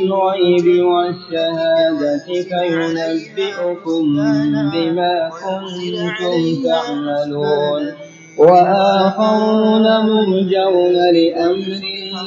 الغيب والشهادة فينبئكم بما كنتم تعملون وآخرون مرجون لأمر